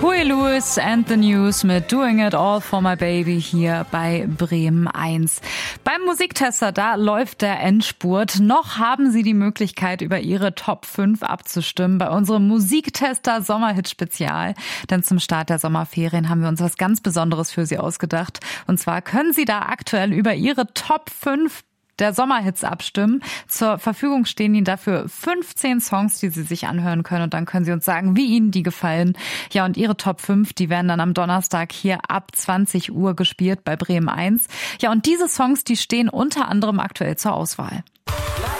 Huey Lewis and the News mit Doing It All for My Baby hier bei Bremen 1. Beim Musiktester, da läuft der Endspurt. Noch haben Sie die Möglichkeit, über Ihre Top 5 abzustimmen bei unserem Musiktester Sommerhit Spezial. Denn zum Start der Sommerferien haben wir uns was ganz Besonderes für Sie ausgedacht. Und zwar können Sie da aktuell über Ihre Top 5 der Sommerhits abstimmen. Zur Verfügung stehen Ihnen dafür 15 Songs, die Sie sich anhören können, und dann können Sie uns sagen, wie Ihnen die gefallen. Ja, und Ihre Top 5, die werden dann am Donnerstag hier ab 20 Uhr gespielt bei Bremen 1. Ja, und diese Songs, die stehen unter anderem aktuell zur Auswahl.